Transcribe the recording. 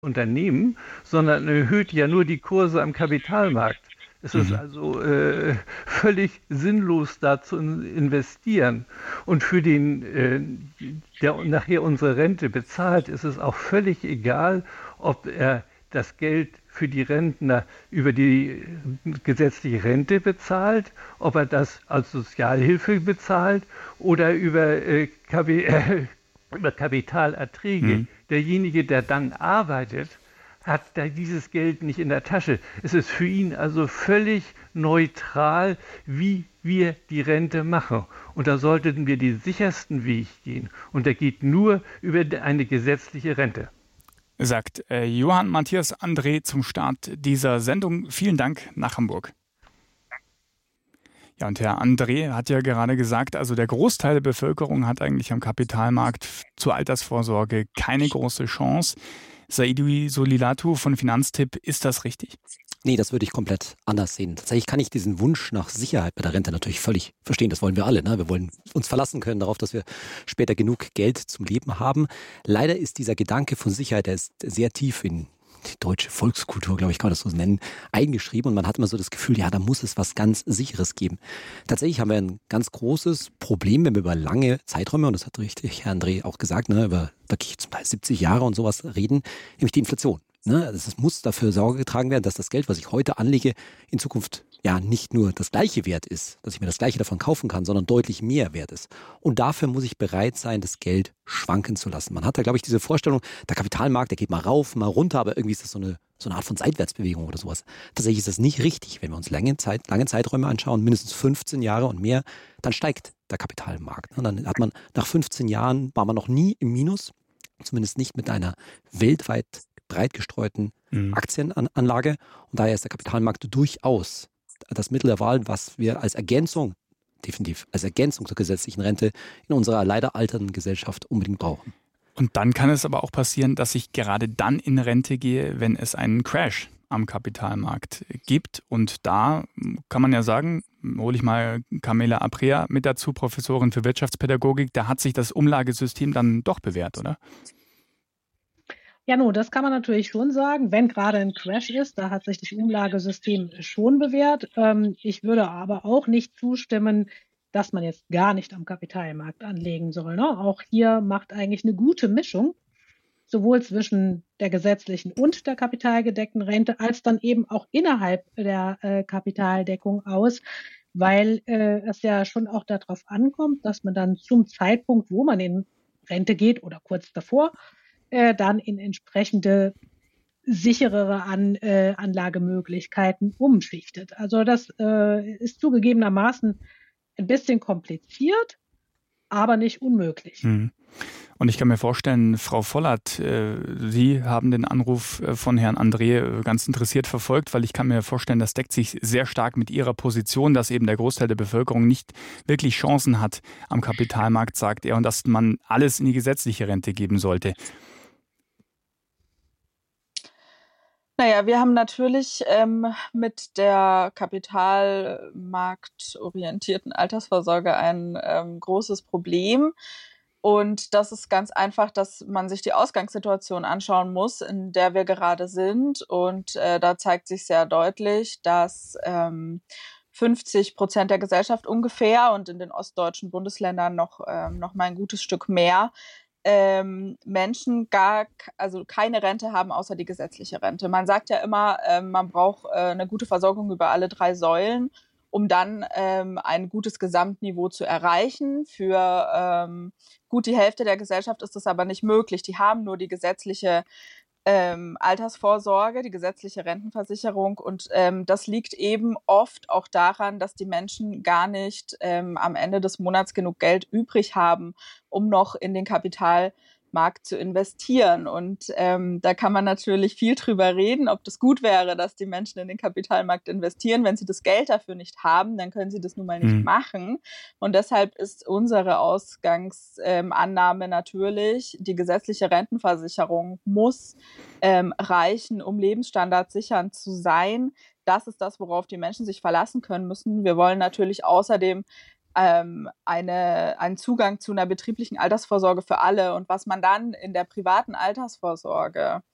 Unternehmen, sondern erhöht ja nur die Kurse am Kapitalmarkt. Es ist Mhm. also völlig sinnlos, da zu investieren. Und für den, der nachher unsere Rente bezahlt, ist es auch völlig egal, ob er das Geld für die Rentner über die gesetzliche Rente bezahlt, ob er das als Sozialhilfe bezahlt oder über Kapitalerträge. Mhm. Derjenige, der dann arbeitet, hat da dieses Geld nicht in der Tasche. Es ist für ihn also völlig neutral, wie wir die Rente machen. Und da sollten wir den sichersten Weg gehen. Und der geht nur über eine gesetzliche Rente. Sagt Johann Matthias André zum Start dieser Sendung. Vielen Dank nach Hamburg. Ja, und Herr André hat ja gerade gesagt, also der Großteil der Bevölkerung hat eigentlich am Kapitalmarkt zur Altersvorsorge keine große Chance. Saidi Solilatu von Finanztipp, ist das richtig? Nee, das würde ich komplett anders sehen. Tatsächlich kann ich diesen Wunsch nach Sicherheit bei der Rente natürlich völlig verstehen. Das wollen wir alle. Ne? Wir wollen uns verlassen können darauf, dass wir später genug Geld zum Leben haben. Leider ist dieser Gedanke von Sicherheit, der ist sehr tief in die deutsche Volkskultur, glaube ich, kann man das so nennen, eingeschrieben. Und man hat immer so das Gefühl, ja, da muss es was ganz Sicheres geben. Tatsächlich haben wir ein ganz großes Problem, wenn wir über lange Zeiträume, und das hat richtig Herr André auch gesagt, ne, über wirklich zum Teil 70 Jahre und sowas reden, nämlich die Inflation. Ne? Also es muss dafür Sorge getragen werden, dass das Geld, was ich heute anlege, in Zukunft ja nicht nur das gleiche wert ist, dass ich mir das gleiche davon kaufen kann, sondern deutlich mehr wert ist. Und dafür muss ich bereit sein, das Geld schwanken zu lassen. Man hat da, glaube ich, diese Vorstellung, der Kapitalmarkt, der geht mal rauf, mal runter, aber irgendwie ist das so eine Art von Seitwärtsbewegung oder sowas. Tatsächlich ist das nicht richtig. Wenn wir uns lange Zeiträume anschauen, mindestens 15 Jahre und mehr, dann steigt der Kapitalmarkt. Und dann hat man nach 15 Jahren, war man noch nie im Minus, zumindest nicht mit einer weltweit breit gestreuten Mhm. Aktienanlage. Und daher ist der Kapitalmarkt durchaus das Mittel der Wahl, was wir als Ergänzung, definitiv als Ergänzung zur gesetzlichen Rente in unserer leider alternden Gesellschaft unbedingt brauchen. Und dann kann es aber auch passieren, dass ich gerade dann in Rente gehe, wenn es einen Crash am Kapitalmarkt gibt. Und da kann man ja sagen, hole ich mal Carmela Aprea mit dazu, Professorin für Wirtschaftspädagogik, da hat sich das Umlagesystem dann doch bewährt, oder? Ja, nun, das kann man natürlich schon sagen, wenn gerade ein Crash ist, da hat sich das Umlagesystem schon bewährt. Ich würde aber auch nicht zustimmen, dass man jetzt gar nicht am Kapitalmarkt anlegen soll. Ne? Auch hier macht eigentlich eine gute Mischung, sowohl zwischen der gesetzlichen und der kapitalgedeckten Rente, als dann eben auch innerhalb der Kapitaldeckung aus, weil es ja schon auch darauf ankommt, dass man dann zum Zeitpunkt, wo man in Rente geht oder kurz davor, dann in entsprechende sicherere Anlagemöglichkeiten umschichtet. Also das ist zugegebenermaßen ein bisschen kompliziert, aber nicht unmöglich. Hm. Und ich kann mir vorstellen, Frau Vollert, Sie haben den Anruf von Herrn André ganz interessiert verfolgt, weil ich kann mir vorstellen, das deckt sich sehr stark mit Ihrer Position, dass eben der Großteil der Bevölkerung nicht wirklich Chancen hat am Kapitalmarkt, sagt er, und dass man alles in die gesetzliche Rente geben sollte. Naja, wir haben natürlich mit der kapitalmarktorientierten Altersvorsorge ein großes Problem. Und das ist ganz einfach, dass man sich die Ausgangssituation anschauen muss, in der wir gerade sind. Und da zeigt sich sehr deutlich, dass 50% der Gesellschaft ungefähr und in den ostdeutschen Bundesländern noch mal ein gutes Stück mehr Menschen also keine Rente haben, außer die gesetzliche Rente. Man sagt ja immer, man braucht eine gute Versorgung über alle 3 Säulen, um dann ein gutes Gesamtniveau zu erreichen. Für gut die Hälfte der Gesellschaft ist das aber nicht möglich. Die haben nur die gesetzliche Altersvorsorge, die gesetzliche Rentenversicherung, und das liegt eben oft auch daran, dass die Menschen gar nicht am Ende des Monats genug Geld übrig haben, um noch in den Kapitalmarkt zu investieren. Und da kann man natürlich viel drüber reden, ob das gut wäre, dass die Menschen in den Kapitalmarkt investieren. Wenn sie das Geld dafür nicht haben, dann können sie das nun mal nicht machen. Und deshalb ist unsere Ausgangsannahme natürlich, die gesetzliche Rentenversicherung muss reichen, um lebensstandardsichernd zu sein. Das ist das, worauf die Menschen sich verlassen können müssen. Wir wollen natürlich außerdem einen Zugang zu einer betrieblichen Altersvorsorge für alle. Und was man dann in der privaten Altersvorsorge